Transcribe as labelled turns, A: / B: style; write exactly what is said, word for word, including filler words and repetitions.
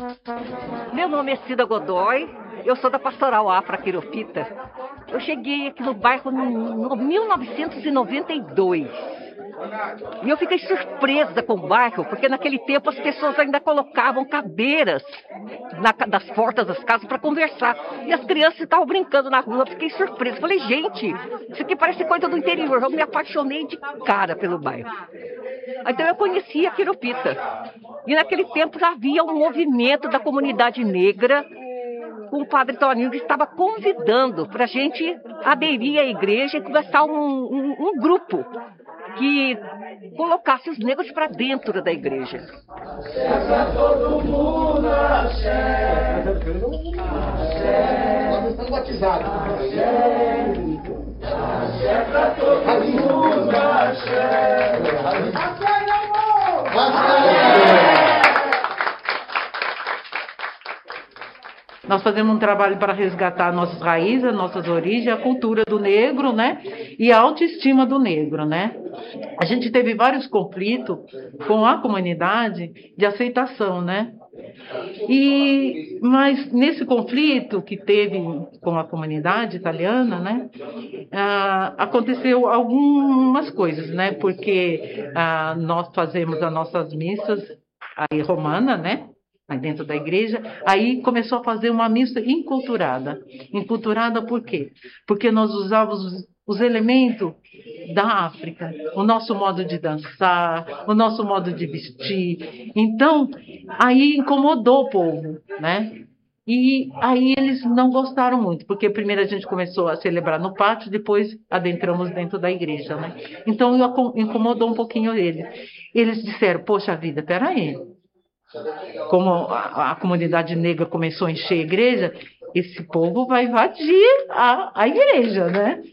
A: Meu nome é Cida Godoy, eu sou da Pastoral Afra Quiropita. Eu cheguei aqui no bairro em mil novecentos e noventa e dois. E eu fiquei surpresa com o bairro, porque naquele tempo as pessoas ainda colocavam cadeiras na, das portas das casas para conversar. E as crianças estavam brincando na rua. Eu fiquei surpresa. Falei, gente, isso aqui parece coisa do interior. Eu me apaixonei de cara pelo bairro. Então eu conheci a Quiropita. E naquele tempo já havia um movimento da comunidade negra, com o padre Toninho, que estava convidando para a gente aderir à igreja e começar um, um, um grupo que colocasse os negros para dentro da igreja.
B: Todo mundo, axé. Nós estamos batizados. Axé pra todo mundo, axé. Axé, meu amor! Axé!
C: Nós fazemos um trabalho para resgatar nossas raízes, nossas origens, a cultura do negro, né? E a autoestima do negro, né? A gente teve vários conflitos com a comunidade de aceitação, né? E, mas nesse conflito que teve com a comunidade italiana, né? Ah, aconteceu algumas coisas, né? Porque ah, nós fazemos as nossas missas aí romana, né? Aí dentro da igreja, aí começou a fazer uma missa enculturada. Enculturada por quê? Porque nós usávamos os, os elementos da África, o nosso modo de dançar, o nosso modo de vestir. Então, aí incomodou o povo, né? E aí eles não gostaram muito, porque primeiro a gente começou a celebrar no pátio, depois adentramos dentro da igreja, né? Então incomodou um pouquinho eles. Eles disseram, poxa vida, peraí. Como a, a comunidade negra começou a encher a igreja, esse povo vai invadir a, a igreja, né?